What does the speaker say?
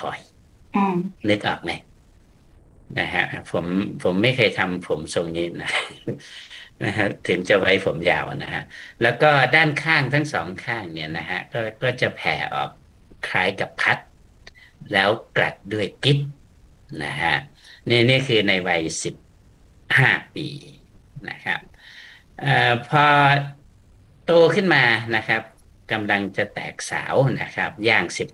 อยอืมนึกออกไหมนะฮะผมไม่เคยทำผมทรงนี้นะนะฮะถึงจะไว้ผมยาวนะฮะแล้วก็ด้านข้างทั้งสองข้างเนี่ยนะฮะก็จะแผ่ออกคล้ายกับพัดแล้วกลัดด้วยกิ๊บนะฮะนี่คือในวัย15 ปีนะครับพอโตขึ้นมานะครับกำลังจะแตกสาวนะครับย่าง